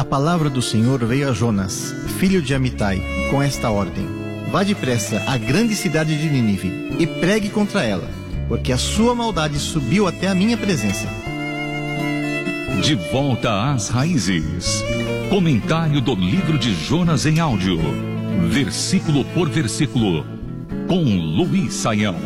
palavra do Senhor veio a Jonas, filho de Amitai, com esta ordem: vá depressa à grande cidade de Nínive e pregue contra ela, porque a sua maldade subiu até a minha presença. De volta às raízes. Comentário do livro de Jonas em áudio, versículo por versículo, com Luiz Saião.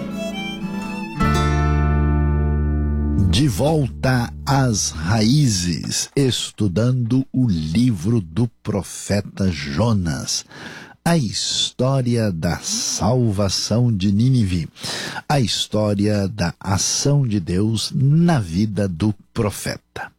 De volta às raízes, estudando o livro do profeta Jonas. A história da salvação de Nínive, a história da ação de Deus na vida do profeta.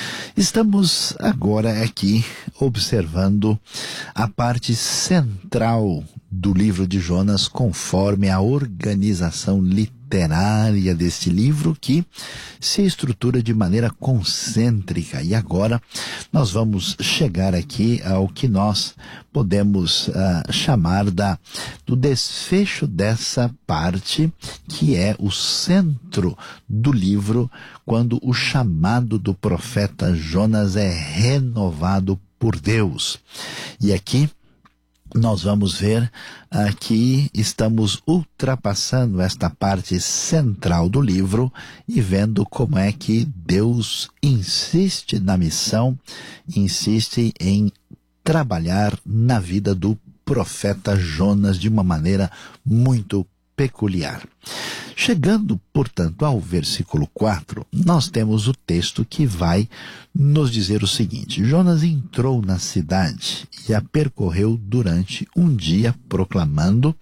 Estamos agora aqui observando a parte central do livro de Jonas, conforme a organização literária deste livro, que se estrutura de maneira concêntrica. E agora nós vamos chegar aqui ao que nós podemos chamar do desfecho dessa parte, que é o centro do livro, quando o chamado do profeta Jonas é renovado por Deus. E aqui nós vamos ver que estamos ultrapassando esta parte central do livro e vendo como é que Deus insiste na missão, insiste em trabalhar na vida do profeta Jonas de uma maneira muito peculiar. Chegando, portanto, ao versículo 4, nós temos o texto que vai nos dizer o seguinte: Jonas entrou na cidade e a percorreu durante um dia, proclamando: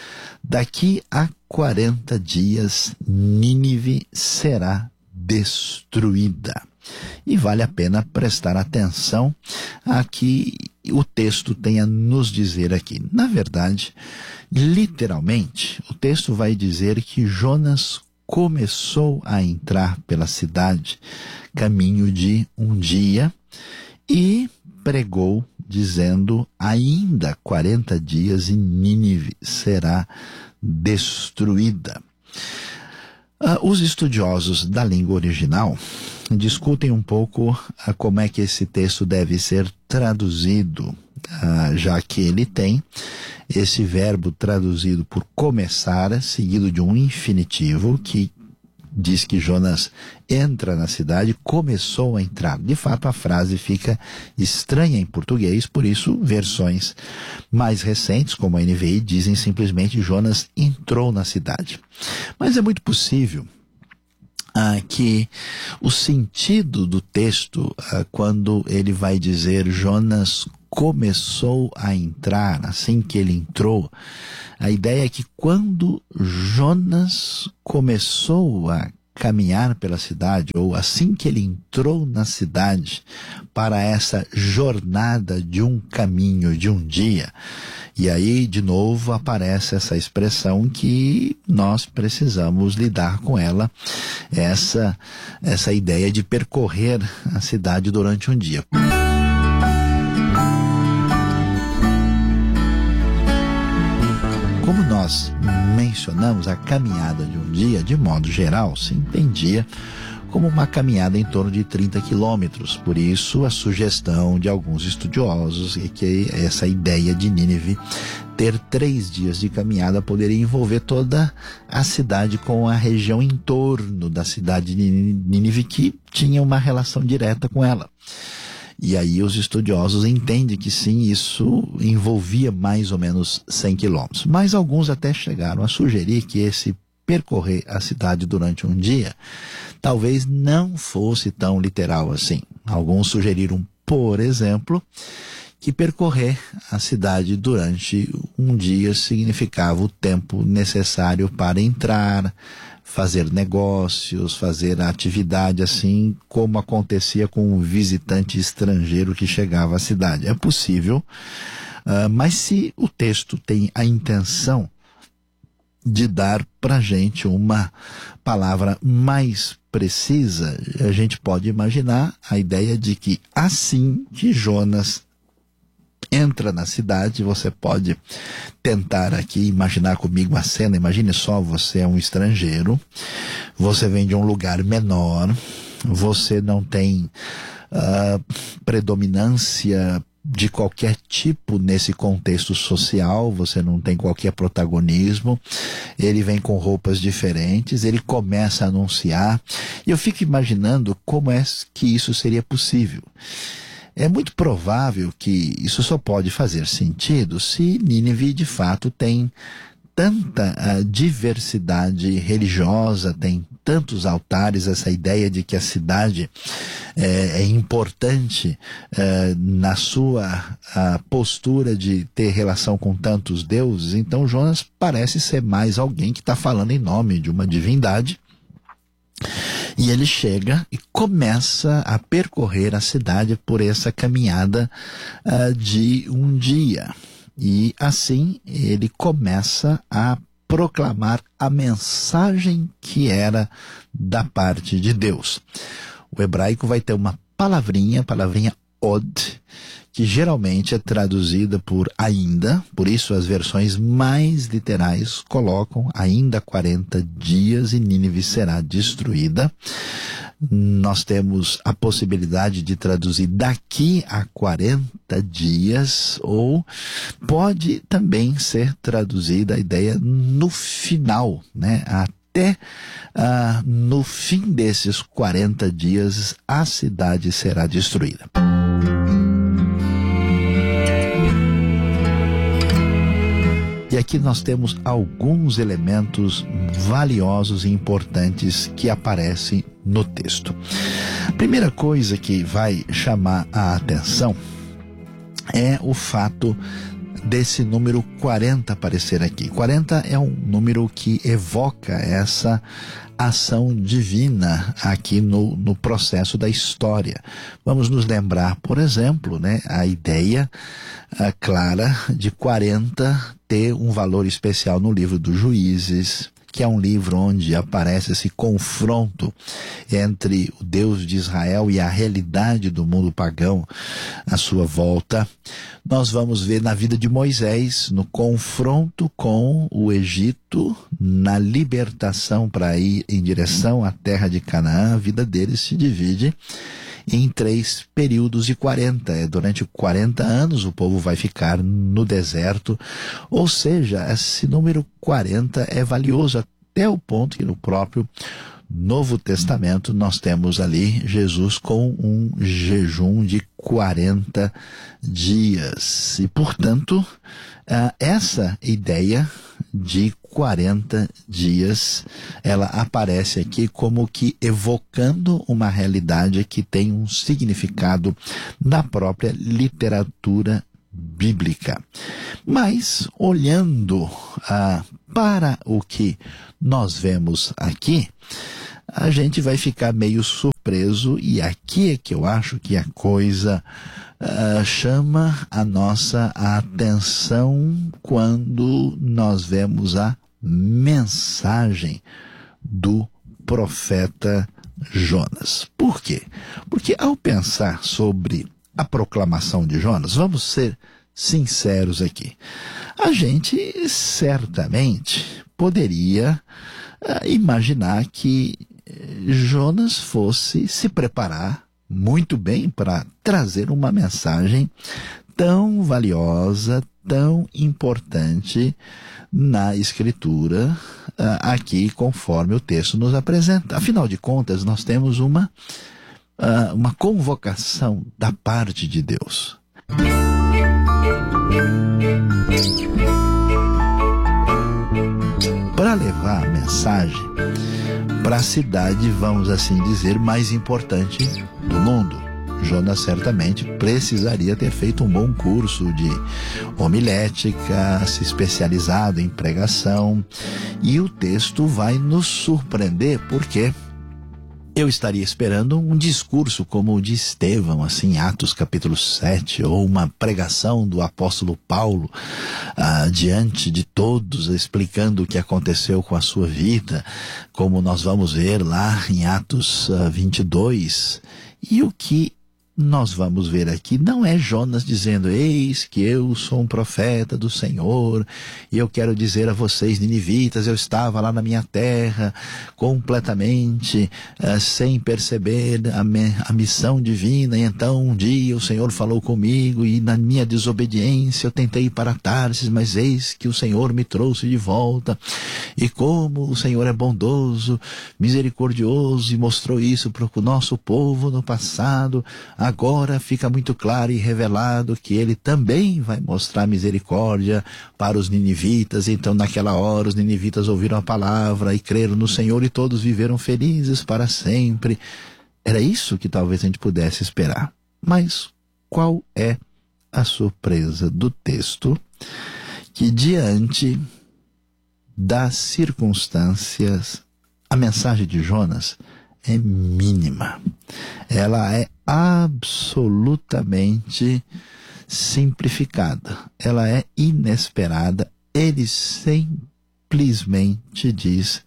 daqui a 40 dias Nínive será destruída. E vale a pena prestar atenção a que o texto tem a nos dizer aqui. Na verdade, literalmente, o texto vai dizer que Jonas começou a entrar pela cidade, caminho de um dia, e pregou, dizendo: ainda 40 dias e Nínive será destruída. Os estudiosos da língua original discutem um pouco como é que esse texto deve ser traduzido, já que ele tem esse verbo traduzido por começar, seguido de um infinitivo que diz que Jonas entra na cidade, começou a entrar. De fato, a frase fica estranha em português, por isso versões mais recentes, como a NVI, dizem simplesmente Jonas entrou na cidade. Mas é muito possível que o sentido do texto, quando ele vai dizer Jonas começou a entrar, assim que ele entrou, a ideia é que quando Jonas começou a caminhar pela cidade, ou assim que ele entrou na cidade para essa jornada de um caminho, de um dia, e aí de novo aparece essa expressão que nós precisamos lidar com ela, essa ideia de percorrer a cidade durante um dia. Como nós mencionamos, a caminhada de um dia, de modo geral, se entendia como uma caminhada em torno de 30 quilômetros. Por isso, a sugestão de alguns estudiosos é que essa ideia de Nínive ter 3 dias de caminhada poderia envolver toda a cidade com a região em torno da cidade de Nínive, que tinha uma relação direta com ela. E aí os estudiosos entendem que sim, isso envolvia mais ou menos 100 quilômetros. Mas alguns até chegaram a sugerir que esse percorrer a cidade durante um dia talvez não fosse tão literal assim. Alguns sugeriram, por exemplo, que percorrer a cidade durante um dia significava o tempo necessário para entrar, fazer negócios, fazer a atividade, assim como acontecia com um visitante estrangeiro que chegava à cidade. É possível, mas se o texto tem a intenção de dar para a gente uma palavra mais precisa, a gente pode imaginar a ideia de que assim que Jonas entra na cidade, você pode tentar aqui imaginar comigo a cena. Imagine só, você é um estrangeiro, você vem de um lugar menor, você não tem predominância de qualquer tipo nesse contexto social, você não tem qualquer protagonismo, ele vem com roupas diferentes, ele começa a anunciar, e eu fico imaginando como é que isso seria possível. É muito provável que isso só pode fazer sentido se Nínive de fato tem tanta diversidade religiosa, tem tantos altares, essa ideia de que a cidade é importante na sua postura de ter relação com tantos deuses. Então Jonas parece ser mais alguém que está falando em nome de uma divindade. E ele chega e começa a percorrer a cidade por essa caminhada de um dia. E assim ele começa a proclamar a mensagem que era da parte de Deus. O hebraico vai ter uma palavrinha od, que geralmente é traduzida por ainda, por isso as versões mais literais colocam ainda 40 dias e Nínive será destruída. Nós temos a possibilidade de traduzir daqui a 40 dias, ou pode também ser traduzida a ideia no final, né? Até no fim desses 40 dias a cidade será destruída. E aqui nós temos alguns elementos valiosos e importantes que aparecem no texto. A primeira coisa que vai chamar a atenção é o fato desse número 40 aparecer aqui. 40 é um número que evoca essa ação divina aqui no processo da história. Vamos nos lembrar, por exemplo, né, a ideia clara de 40 ter um valor especial no livro dos Juízes, que é um livro onde aparece esse confronto entre o Deus de Israel e a realidade do mundo pagão à sua volta. Nós vamos ver na vida de Moisés, no confronto com o Egito, na libertação para ir em direção à terra de Canaã. A vida dele se divide em 3 períodos de 40. Durante 40 anos o povo vai ficar no deserto, ou seja, esse número 40 é valioso até o ponto que no próprio Novo Testamento nós temos ali Jesus com um jejum de 40 dias. E, portanto, essa ideia de 40 dias, ela aparece aqui como que evocando uma realidade que tem um significado na própria literatura bíblica. Mas, olhando para o que nós vemos aqui, a gente vai ficar meio surpreso, e aqui é que eu acho que a coisa chama a nossa atenção quando nós vemos a mensagem do profeta Jonas. Por quê? Porque ao pensar sobre a proclamação de Jonas, vamos ser sinceros aqui, a gente certamente poderia imaginar que Jonas fosse se preparar muito bem para trazer uma mensagem tão valiosa, tão importante na Escritura, aqui conforme o texto nos apresenta. Afinal de contas, nós temos uma convocação da parte de Deus. Para levar a mensagem para a cidade, vamos assim dizer, mais importante do mundo. Jonas certamente precisaria ter feito um bom curso de homilética, se especializado em pregação, e o texto vai nos surpreender porque eu estaria esperando um discurso como o de Estevão, assim, Atos capítulo 7, ou uma pregação do apóstolo Paulo diante de todos, explicando o que aconteceu com a sua vida, como nós vamos ver lá em Atos 22. E o que nós vamos ver aqui, não é Jonas dizendo: eis que eu sou um profeta do Senhor, e eu quero dizer a vocês, ninivitas, eu estava lá na minha terra, completamente, sem perceber a missão divina, e então um dia o Senhor falou comigo, e na minha desobediência eu tentei ir para Tarsis, mas eis que o Senhor me trouxe de volta, e como o Senhor é bondoso, misericordioso, e mostrou isso para o nosso povo no passado. Agora fica muito claro e revelado que ele também vai mostrar misericórdia para os ninivitas. Então naquela hora os ninivitas ouviram a palavra e creram no Senhor, e todos viveram felizes para sempre. Era isso que talvez a gente pudesse esperar. Mas qual é a surpresa do texto? Que diante das circunstâncias, a mensagem de Jonas é mínima. Ela é absolutamente simplificada. Ela é inesperada. Ele simplesmente diz: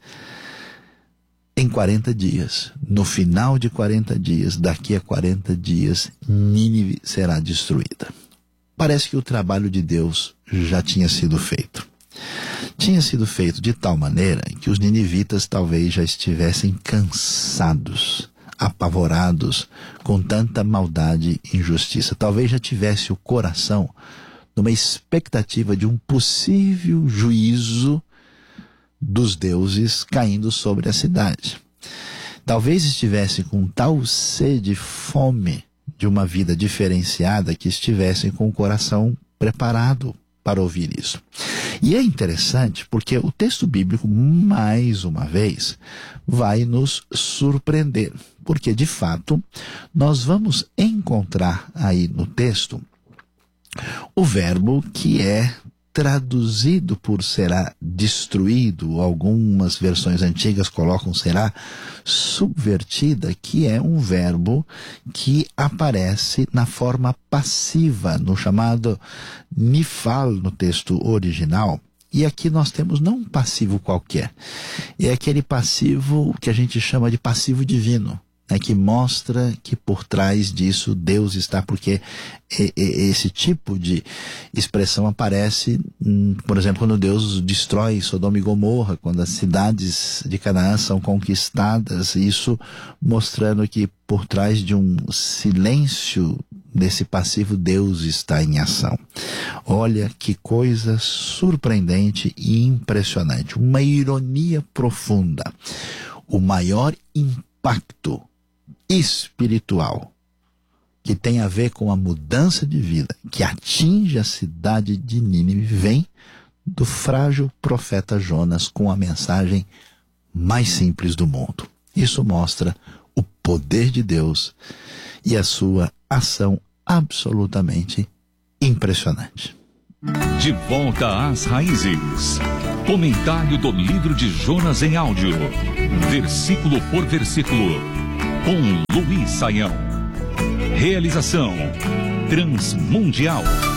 em 40 dias, no final de 40 dias, daqui a 40 dias, Nínive será destruída. Parece que o trabalho de Deus já tinha sido feito. Tinha sido feito de tal maneira que os ninivitas talvez já estivessem cansados, apavorados com tanta maldade e injustiça. Talvez já tivesse o coração numa expectativa de um possível juízo dos deuses caindo sobre a cidade. Talvez estivessem com tal sede e fome de uma vida diferenciada que estivessem com o coração preparado para ouvir isso. E é interessante porque o texto bíblico, mais uma vez, vai nos surpreender. Porque, de fato, nós vamos encontrar aí no texto o verbo que é traduzido por será destruído. Algumas versões antigas colocam será subvertida, que é um verbo que aparece na forma passiva, no chamado nifal no texto original. E aqui nós temos não um passivo qualquer, é aquele passivo que a gente chama de passivo divino, que mostra que por trás disso Deus está, porque esse tipo de expressão aparece, por exemplo, quando Deus destrói Sodoma e Gomorra, quando as cidades de Canaã são conquistadas, isso mostrando que por trás de um silêncio desse passivo, Deus está em ação. Olha que coisa surpreendente e impressionante, uma ironia profunda. O maior impacto espiritual que tem a ver com a mudança de vida que atinge a cidade de Nínive vem do frágil profeta Jonas com a mensagem mais simples do mundo. Isso mostra o poder de Deus e a sua ação absolutamente impressionante. De volta às raízes. Comentário do livro de Jonas em áudio, versículo por versículo, com Luiz Saião. Realização Transmundial.